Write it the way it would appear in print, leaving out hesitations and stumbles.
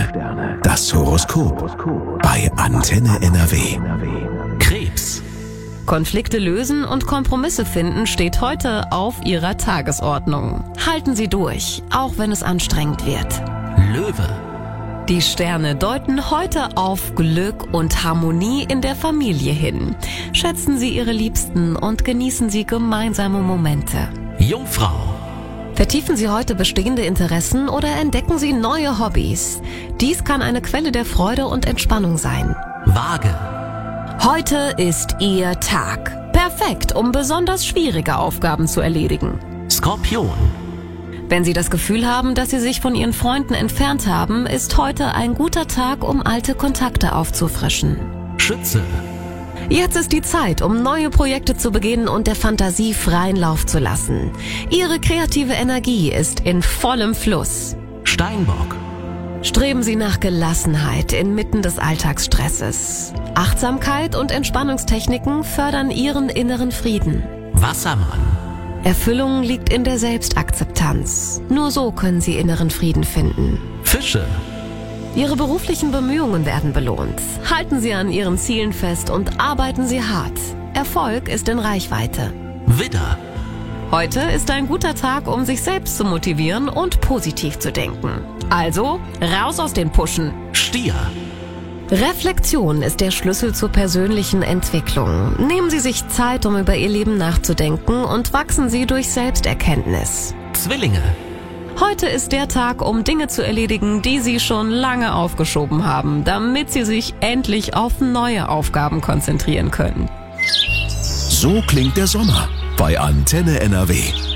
Das Horoskop bei Antenne NRW. Krebs. Konflikte lösen und Kompromisse finden steht heute auf Ihrer Tagesordnung. Halten Sie durch, auch wenn es anstrengend wird. Löwe. Die Sterne deuten heute auf Glück und Harmonie in der Familie hin. Schätzen Sie Ihre Liebsten und genießen Sie gemeinsame Momente. Jungfrau. Vertiefen Sie heute bestehende Interessen oder entdecken Sie neue Hobbys. Dies kann eine Quelle der Freude und Entspannung sein. Waage. Heute ist Ihr Tag. Perfekt, um besonders schwierige Aufgaben zu erledigen. Skorpion. Wenn Sie das Gefühl haben, dass Sie sich von Ihren Freunden entfernt haben, ist heute ein guter Tag, um alte Kontakte aufzufrischen. Schütze. Jetzt ist die Zeit, um neue Projekte zu beginnen und der Fantasie freien Lauf zu lassen. Ihre kreative Energie ist in vollem Fluss. Steinbock. Streben Sie nach Gelassenheit inmitten des Alltagsstresses. Achtsamkeit und Entspannungstechniken fördern Ihren inneren Frieden. Wassermann. Erfüllung liegt in der Selbstakzeptanz. Nur so können Sie inneren Frieden finden. Fische. Ihre beruflichen Bemühungen werden belohnt. Halten Sie an Ihren Zielen fest und arbeiten Sie hart. Erfolg ist in Reichweite. Widder. Heute ist ein guter Tag, um sich selbst zu motivieren und positiv zu denken. Also, raus aus den Puschen. Stier. Reflexion ist der Schlüssel zur persönlichen Entwicklung. Nehmen Sie sich Zeit, um über Ihr Leben nachzudenken und wachsen Sie durch Selbsterkenntnis. Zwillinge. Heute ist der Tag, um Dinge zu erledigen, die Sie schon lange aufgeschoben haben, damit Sie sich endlich auf neue Aufgaben konzentrieren können. So klingt der Sommer bei Antenne NRW.